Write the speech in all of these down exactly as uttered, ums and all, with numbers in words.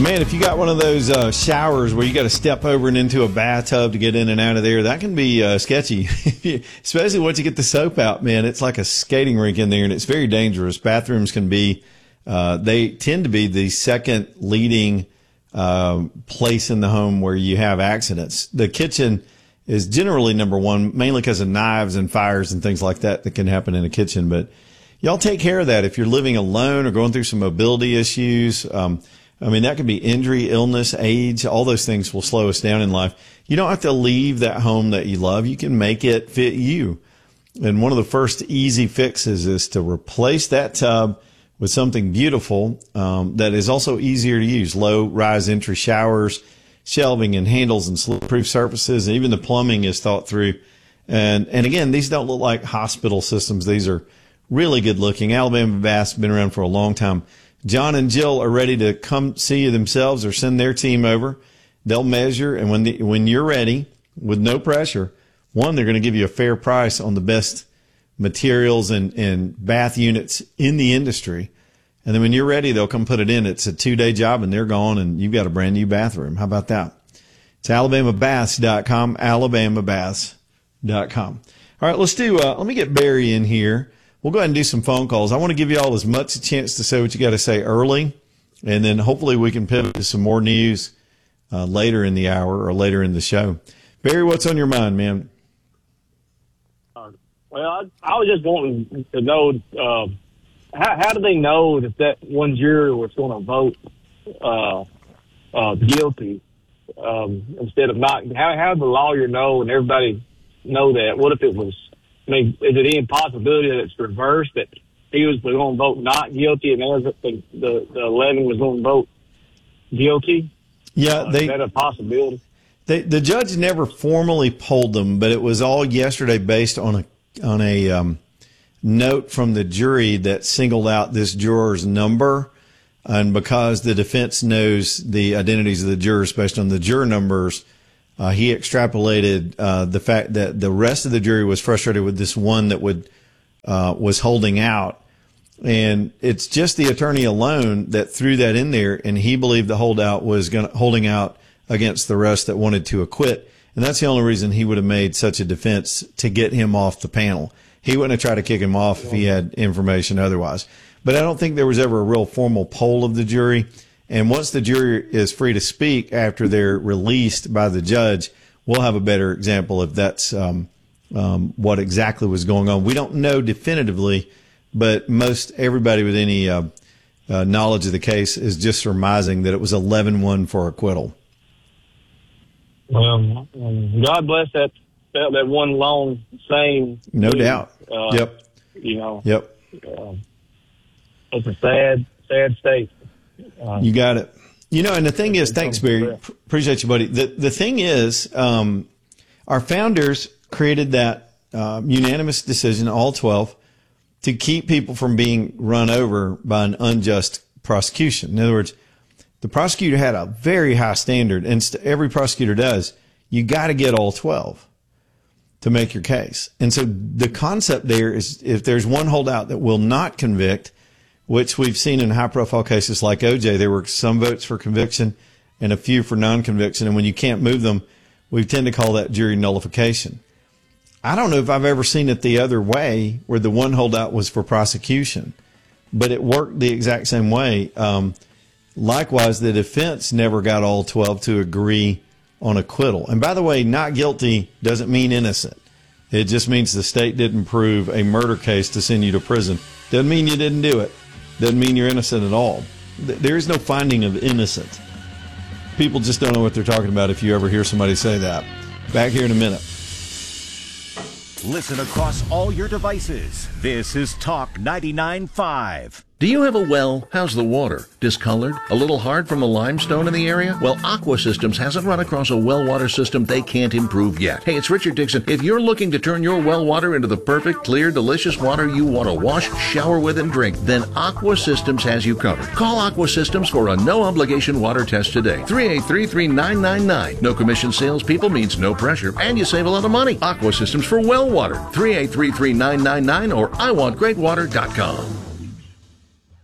Man, if you got one of those uh, showers where you got to step over and into a bathtub to get in and out of there, that can be uh, sketchy. Especially once you get the soap out, man. It's like a skating rink in there, and it's very dangerous. Bathrooms can be, uh, they tend to be the second leading uh, place in the home where you have accidents. The kitchen is generally number one, mainly because of knives and fires and things like that that can happen in a kitchen. But y'all take care of that if you're living alone or going through some mobility issues. Um, I mean, that could be injury, illness, age. All those things will slow us down in life. You don't have to leave that home that you love. You can make it fit you. And one of the first easy fixes is to replace that tub with something beautiful um, that is also easier to use. Low rise entry showers, shelving and handles and slip-proof surfaces. And even the plumbing is thought through. And, and again, these don't look like hospital systems. These are really good looking. Alabama Bass been around for a long time. John and Jill are ready to come see you themselves or send their team over. They'll measure, and when the, when you're ready, with no pressure, one, they're going to give you a fair price on the best materials and, and bath units in the industry. And then when you're ready, they'll come put it in. It's a two-day job, and they're gone, and you've got a brand-new bathroom. How about that? It's alabama baths dot com, alabama baths dot com. All right, let's do, uh, let me get Barry in here. We'll go ahead and do some phone calls. I want to give you all as much a chance to say what you got to say early, and then hopefully we can pivot to some more news uh, later in the hour or later in the show. Barry, what's on your mind, man? Uh, well, I, I was just wanting to know, uh, how, how do they know that that one juror was going to vote uh, uh, guilty um, instead of not? How how did the lawyer know and everybody know that? What if it was? I mean, is it any possibility that it's reversed, that he was going to vote not guilty and the, the, the eleven was going to vote guilty? Yeah, uh, they, is that a possibility? They, the judge never formally polled them, but it was all yesterday based on a on a um, note from the jury that singled out this juror's number, and because the defense knows the identities of the jurors based on the juror numbers. Uh, he extrapolated uh, the fact that the rest of the jury was frustrated with this one that would uh, was holding out, and it's just the attorney alone that threw that in there, and he believed the holdout was going holding out against the rest that wanted to acquit, and that's the only reason he would have made such a defense to get him off the panel. He wouldn't have tried to kick him off if he had information otherwise. But I don't think there was ever a real formal poll of the jury. And once the jury is free to speak after they're released by the judge, we'll have a better example if that's um, um, what exactly was going on. We don't know definitively, but most everybody with any uh, uh, knowledge of the case is just surmising that it was eleven one for acquittal. Well, um, God bless that, that that one long sane. No dude. doubt. Uh, yep. You know. Yep. Uh, it's a sad, sad state. Uh, you got it. You know, and the thing is, thanks, Barry. Appreciate you, buddy. The the thing is, um, our founders created that uh, unanimous decision, all twelve, to keep people from being run over by an unjust prosecution. In other words, the prosecutor had a very high standard, and every prosecutor does. You got to get all twelve to make your case. And so the concept there is, if there's one holdout that will not convict, which we've seen in high-profile cases like O J, there were some votes for conviction and a few for non-conviction. And when you can't move them, we tend to call that jury nullification. I don't know if I've ever seen it the other way, where the one holdout was for prosecution, but it worked the exact same way. Um, likewise, the defense never got all twelve to agree on acquittal. And by the way, not guilty doesn't mean innocent. It just means the state didn't prove a murder case to send you to prison. Doesn't mean you didn't do it. Doesn't mean you're innocent at all. There is no finding of innocent. People just don't know what they're talking about if you ever hear somebody say that. Back here in a minute. Listen across all your devices. This is Talk ninety-nine point five. Do you have a well? How's the water? Discolored? A little hard from the limestone in the area? Well, Aqua Systems hasn't run across a well water system they can't improve yet. Hey, it's Richard Dixon. If you're looking to turn your well water into the perfect, clear, delicious water you want to wash, shower with, and drink, then Aqua Systems has you covered. Call Aqua Systems for a no-obligation water test today. three eight three, three nine nine nine. No commission salespeople means no pressure, and you save a lot of money. Aqua Systems for well water. three eight three, three nine nine nine or I want great water dot com.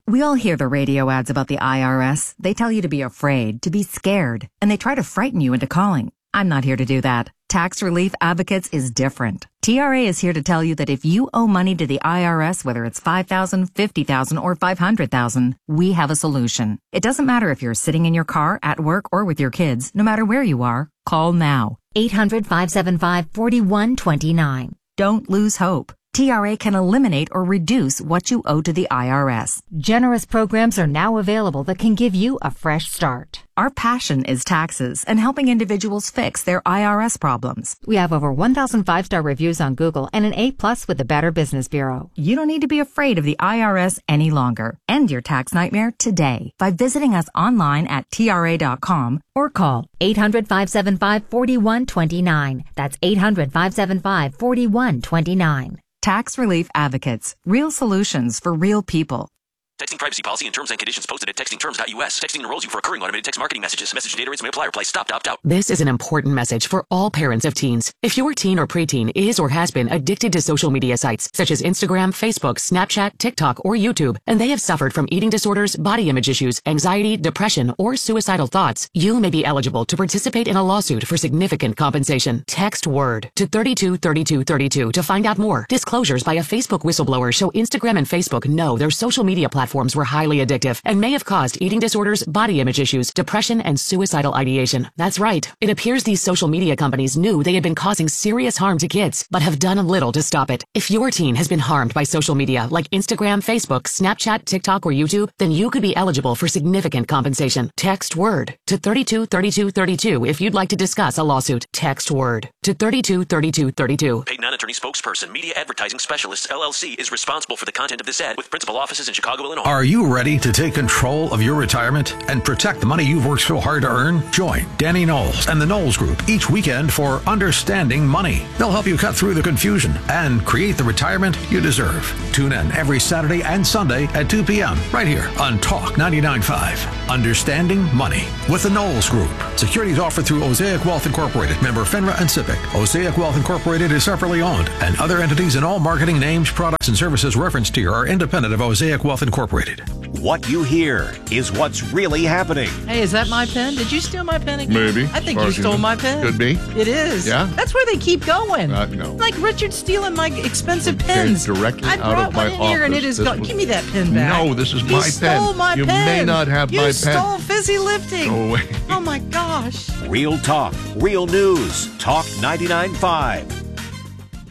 We all hear the radio ads about the I R S. They tell you to be afraid, to be scared, and they try to frighten you into calling. I'm not here to do that. Tax Relief Advocates is different. T R A is here to tell you that if you owe money to the I R S, whether it's five thousand dollars, fifty thousand dollars, or five hundred thousand dollars, we have a solution. It doesn't matter if you're sitting in your car, at work, or with your kids. No matter where you are, call now. eight hundred, five seven five, four one two nine. Don't lose hope. T R A can eliminate or reduce what you owe to the I R S. Generous programs are now available that can give you a fresh start. Our passion is taxes and helping individuals fix their I R S problems. We have over one thousand five-star reviews on Google and an A plus with the Better Business Bureau. You don't need to be afraid of the I R S any longer. End your tax nightmare today by visiting us online at T R A dot com or call eight hundred, five seven five, four one two nine. That's eight hundred, five seven five, four one two nine. Tax Relief Advocates. Real solutions for real people. Texting privacy policy and terms and conditions posted at texting terms dot U S. Texting enrolls you for recurring automated text marketing messages. Message data rates may apply. Reply stop to opt out. This is an important message for all parents of teens. If your teen or preteen is or has been addicted to social media sites such as Instagram, Facebook, Snapchat, TikTok, or YouTube, and they have suffered from eating disorders, body image issues, anxiety, depression, or suicidal thoughts, you may be eligible to participate in a lawsuit for significant compensation. Text WORD to thirty-two thirty-two thirty-two to find out more. Disclosures by a Facebook whistleblower show Instagram and Facebook know their social media platforms were highly addictive and may have caused eating disorders, body image issues, depression, and suicidal ideation. That's right. It appears these social media companies knew they had been causing serious harm to kids, but have done little to stop it. If your teen has been harmed by social media like Instagram, Facebook, Snapchat, TikTok, or YouTube, then you could be eligible for significant compensation. Text WORD to thirty-two thirty-two thirty-two if you'd like to discuss a lawsuit. Text WORD to thirty-two thirty-two thirty-two. Paid non-attorney spokesperson, Media Advertising Specialists, L L C, is responsible for the content of this ad with principal offices in Chicago, Illinois. Are you ready to take control of your retirement and protect the money you've worked so hard to earn? Join Danny Knowles and the Knowles Group each weekend for Understanding Money. They'll help you cut through the confusion and create the retirement you deserve. Tune in every Saturday and Sunday at two p.m. right here on Talk ninety-nine point five. Understanding Money with the Knowles Group. Securities offered through Osaic Wealth Incorporated, member FINRA and SIPC. Osaic Wealth Incorporated is separately owned, and other entities and all marketing names, products, and services referenced here are independent of Osaic Wealth Incorporated. What you hear is what's really happening. Hey, is that my pen? Did you steal my pen again? Maybe. I think you stole my pen. Could be. It is. Yeah? That's where they keep going. Uh, no. Like Richard stealing my expensive It pens. came directly I out brought of my one in here and it office. is This gone. was- Give me that pen back. No, this is he my stole pen. my You pen. may not have you my pen. stole fizzy lifting. Go away. Oh my gosh. Real talk, real news. Talk ninety-nine point five.